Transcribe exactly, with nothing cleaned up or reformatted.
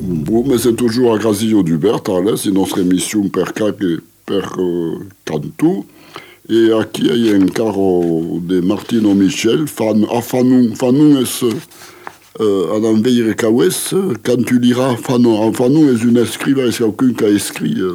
Bon, mais c'est toujours a Grasillo d'Ubertal, c'est notre émission per, per uh, canto. Et aquí hay un carro de Martino Michel, fan, a Fanon, Fanon est uh, an anveire kawes, quand tu liras Fanon, Fanon est une escrivain, c'est quelqu'un qui a écrit. Uh,